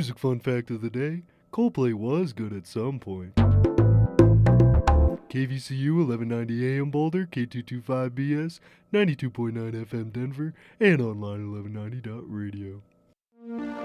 Music fun fact of the day, Coldplay was good at some point. KVCU 1190 AM Boulder, K225BS, 92.9 FM Denver, and online 1190.radio.